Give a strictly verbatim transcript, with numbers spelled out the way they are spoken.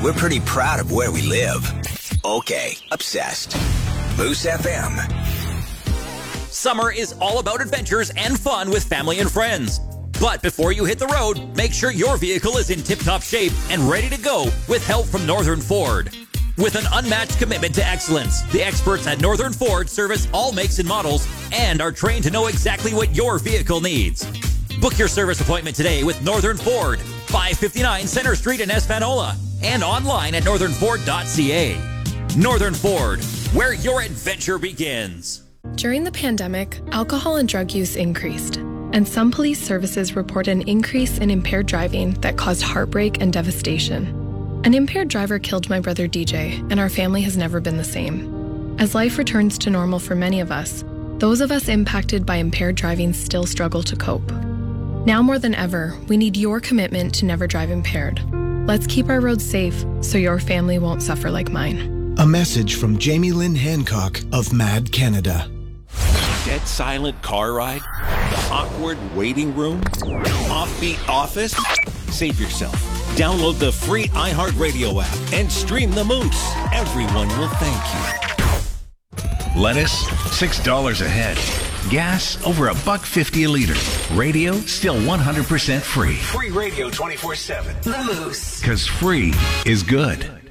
we're pretty proud of where we live. Okay, obsessed. Moose F M. Summer is all about adventures and fun with family and friends. But before you hit the road, make sure your vehicle is in tip-top shape and ready to go with help from Northern Ford. With an unmatched commitment to excellence, the experts at Northern Ford service all makes and models and are trained to know exactly what your vehicle needs. Book your service appointment today with Northern Ford, five fifty-nine Center Street in Espanola, and online at northern ford dot c a. Northern Ford, where your adventure begins. During the pandemic, alcohol and drug use increased, and some police services report an increase in impaired driving that caused heartbreak and devastation. An impaired driver killed my brother D J, and our family has never been the same. As life returns to normal for many of us, those of us impacted by impaired driving still struggle to cope. Now more than ever, we need your commitment to never drive impaired. Let's keep our roads safe so your family won't suffer like mine. A message from Jamie Lynn Hancock of MAD Canada. Dead silent car ride? The awkward waiting room? Offbeat office? Save yourself. Download the free iHeartRadio app and stream the Moose. Everyone will thank you. Lettuce, six dollars a head. Gas, over a buck fifty a liter. Radio, still one hundred percent free. Free radio twenty-four seven. The Moose. Because free is good.